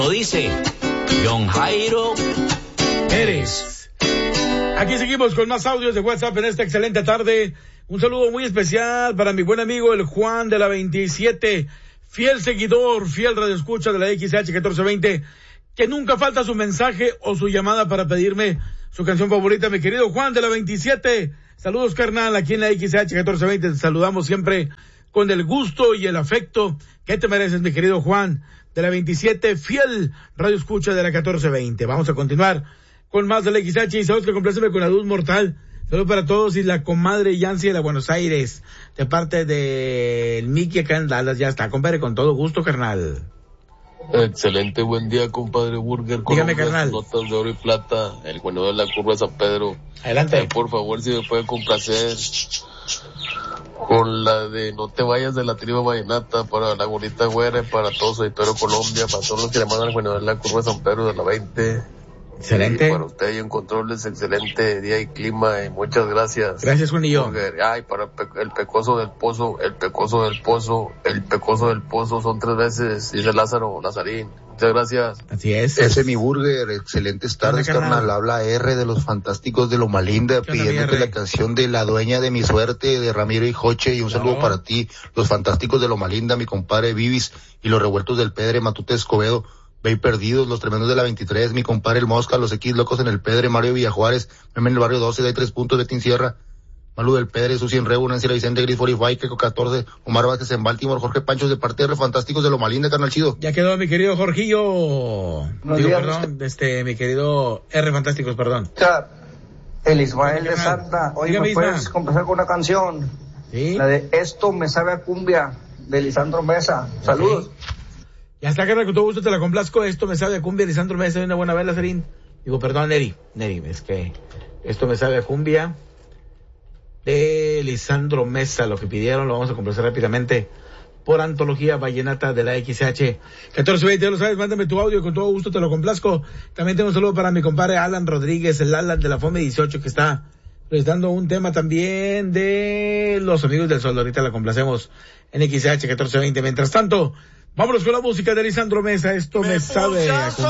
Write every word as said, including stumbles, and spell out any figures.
Lo dice John Jairo Pérez. Aquí seguimos con más audios de WhatsApp en esta excelente tarde. Un saludo muy especial para mi buen amigo el Juan de la veintisiete, fiel seguidor, fiel radioescucha de la X H catorce veinte, que nunca falta su mensaje o su llamada para pedirme su canción favorita. Mi querido Juan de la veintisiete, saludos carnal, aquí en la X H catorce veinte, te saludamos siempre con el gusto y el afecto que te mereces, mi querido Juan de la veintisiete, fiel radioescucha de la catorce veinte. Vamos a continuar con más de la X H y sabes que compláceme con la luz mortal. Saludos para todos y la comadre Yancy de la Buenos Aires, de parte del Mickey acá en Dallas. Ya está, compadre, con todo gusto, carnal. Excelente, buen día, compadre Burger. Dígame, carnal. Notas de oro y plata, el bueno de la curva de San Pedro. Adelante. Eh, por favor, si me puede complacer con la de No te vayas de la tribu vallenata para la bonita güera, para todo Soytero Colombia, para todos los que le mandan el bueno de la curva de San Pedro de la veinte. Excelente. Y para usted y en controles, excelente día y clima, y muchas gracias. Gracias, Juanillo. Burger. Ay, para el pecoso del pozo, el pecoso del pozo, el pecoso del pozo son tres veces, dice Lázaro, Lazarín. Muchas gracias. Así es. Ese es mi Burger, excelentes tardes, carnal. carnal. Habla R de los Fantásticos de Loma Linda, pidiéndote la canción de La Dueña de mi Suerte, de Ramiro y Joche, y un saludo no. para ti, los Fantásticos de Loma Linda, mi compadre Vivis, y los Revueltos del Pedre, Matute Escobedo, Ve Perdidos, los Tremendos de la veintitrés, mi compadre El Mosca, los X Locos en el Pedre, Mario Villajuárez, Meme en el Barrio doce, de tres puntos, Betín Sierra, Malu del Pedre, Susi en Rebu, Nancy La Vicente, Gris cuarenta y cinco, Keco catorce, Omar Vázquez en Baltimore, Jorge Panchos de parte de los Fantásticos de Loma Linda, carnal chido. Ya quedó, mi querido Jorgillo. Buenos Digo, días, perdón, este, mi querido R Fantásticos, perdón. El Ismael de Santa, oye, ¿me puedes comenzar con una canción? Sí. La de Esto me sabe a cumbia, de Lisandro Mesa. Saludos. Okay. Ya está, carnal, con todo gusto te la complazco. Esto me sabe a cumbia, Lisandro Mesa, de una buena vela, Serín. Digo, perdón, Neri, Neri, es que esto me sabe a cumbia de Lisandro Mesa, lo que pidieron, lo vamos a complacer rápidamente por Antología Vallenata de la X H catorce veinte, ya lo sabes, mándame tu audio, con todo gusto te lo complazco. También tengo un saludo para mi compadre Alan Rodríguez, el Alan de la Fome dieciocho, que está presentando un tema también de los amigos del sol. Ahorita la complacemos en X H catorce veinte. Mientras tanto, vámonos con la música de Lisandro Mesa. Esto me, me sabe a